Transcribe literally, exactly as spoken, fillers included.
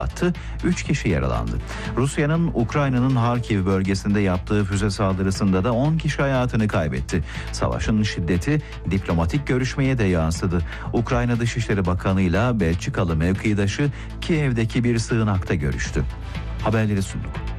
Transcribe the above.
attı. üç kişi yaralandı. Rusya'nın Ukrayna'nın Harkiv bölgesinde yaptığı füze saldırısında da on kişi hayatını kaybetti. Savaşın şiddeti diplomatik görüşmeye de yansıdı. Ukrayna Dışişleri Bakanı ile Belçikalı mevkidaşı Kiev'deki bir sığınakta görüştü. Haberleri sunduk.